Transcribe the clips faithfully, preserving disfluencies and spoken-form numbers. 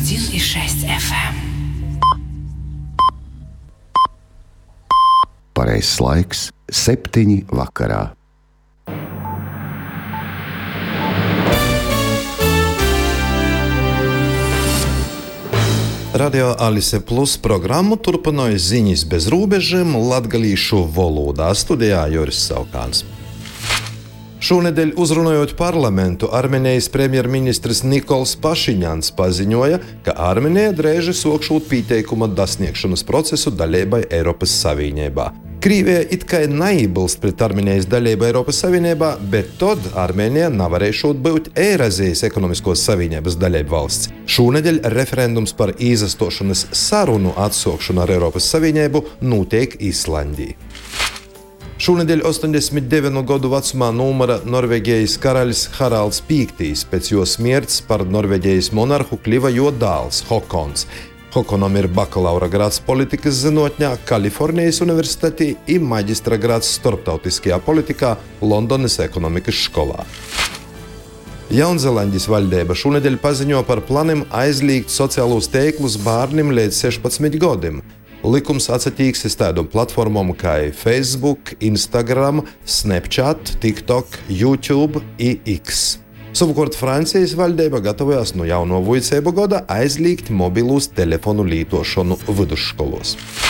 один и шесть эф эм. Pareizs laiks - septiņi vakarā. Radio Alise Plus programmu turpināja ziņas bez robežām latgalīšu valodā. Studijā Juris Saukāns. Šonedēļ uzrunājot parlamentu, Armēnijas premjerministrs Nikols Pašiņans paziņoja, ka Armēnija drēži sokšot pieteikuma dasniegšanas procesu dalībai Eiropas Savienībā. Krīvija it kā neiebilst pret Armēnijas dalību Eiropas Savienībā, bet tad Armēnija nevarēšot būt Eirazijas ekonomiskos savienības dalību valsts. Šonedēļ referendums par izastošanas sarunu atsaukšanu ar Eiropas Savienību notiek Islandijā. Šonedēļ ostoņdesmit deviņu gadu vecumā numura Norvēģijas karalis Haralds Pīktīs. Pēc jo smirts par Norvēģijas monarhu kļuva jo dēls Hokons. Hokonam ir bakalaura grāds politikas zinātnē Kalifornijas universitātī un maģistra grāds starptautiskajā politikā Londonas ekonomikas skolā. Jaunzēlandijas valdība šonedēļ paziņo par planiem aizliegt sociālos tīklus bērniem līdz sešpadsmit gadiem. Likums atsatīksies tādām platformām kā Facebook, Instagram, Snapchat, TikTok, YouTube un X. Savukārt Francijas valdība gatavojas no jauno vuicēbu gada aizliegt mobilūs telefonu lietošanu vidusskolos.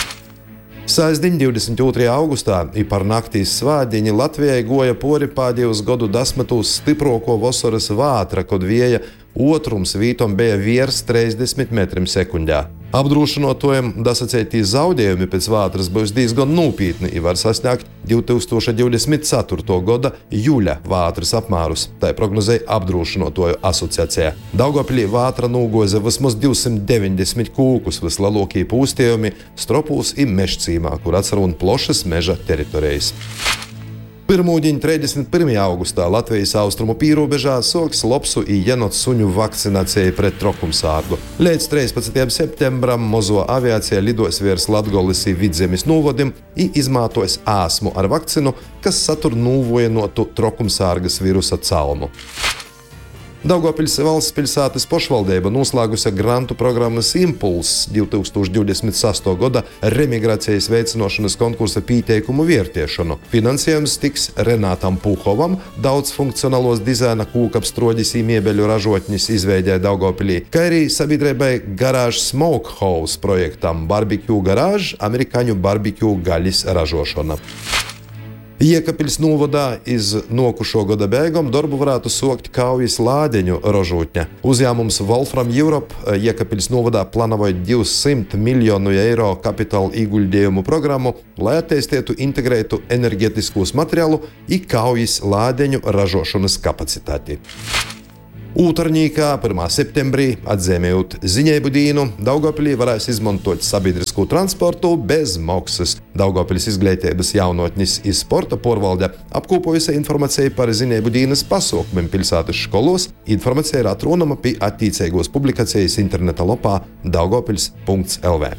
Sēsdiņ divdesmit otrajā augustā i par naktīs svādiņi Latvijai goja pori pēdējos gadu desmitos stiprāko vasaras vātra, kad vieja otrums vītom bija virs trīsdesmit metriem sekundē. Apdrošinotojiem dasacētī zaudējumi pēc vātras būs diezgan nopietni i var sasniegt divi tūkstoši divdesmit ceturto gada jūļa vātras apmērus, tā prognozēja apdrošinotoju asociācija. Daugavpilī vātra nogoza vismaz divsimt deviņdesmit kūkus, vislielākie pūstījumi Stropūs i Mežcīmā, kur atsarun plošas meža teritorijas. Pirmūdiņ trīsdesmit pirmajā augustā Latvijas austrumu pīrobežā soks lopsu i jenotu suņu vakcinācija pret trokumsārgu. Līdz trīspadsmitajam septembram mozo aviācija lidos virs Latgoles i Vidzemes novodim i izmantos āsmu ar vakcinu, kas satur nūvojenotu trokumsārgas virusa calmu. Daugavpils valsts pilsētas pašvaldība noslēgusi grantu programmas Impulss divi tūkstoši divdesmit sesto gada remigrācijas veicināšanas konkursa pieteikumu vērtēšanu. Finansējums tiks Renātam Puhovam, daudzfunkcionālos dizaina kūkapstroģis un miebeļu ražotņis izveidēja Daugavpilī, kā arī sabiedrībai Garage Smokehouse projektam Barbecue Garage, amerikāņu barbecue gaļas ražošana. Jēkabpils novadā iz nokušo gada beigām darbu varētu sokt kaujas lādeņu ražotņa. Uzņēmums Wolfram Europe Jēkabpils novadā plānoja divsimt miljonu eiro kapitāla ieguldījumu programmu, lai attīstītu integrētu enerģetiskos materiālu un kaujas lādeņu ražošanas kapacitāti. Ūtarnīkā pirmā septembrī, atzīmējot ziņēbu dienu, Daugavpilī varēs izmantot sabiedrisko transportu bez maksas. Daugavpilis izglītības jaunotnis i sporta porvalde apkopojusi informāciju par ziņēbu dienas pasaukumiem pilsētas skolos. Informācija ir atrodama pie attiecīgos publikācijas interneta lapā daugavpils punkts el vē.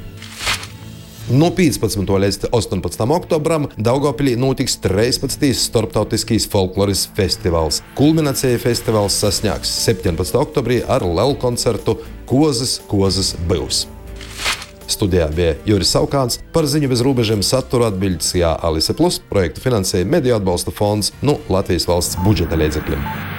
No piecpadsmitā līdz astoņpadsmitam oktobram Daugavpilī notiks trīspadsmitais starptautiskais folkloras festivāls. Kulminācija festivāls sasniegs septiņpadsmitā oktobrī ar lielu koncertu Kozas, kozas byus. Studijā bija Juris Saukāns, par ziņu bez robežiem saturu atbiļdis Alise Plus, projektu finansēja Mediju atbalsta fonds no Latvijas valsts budžeta līdzekļiem.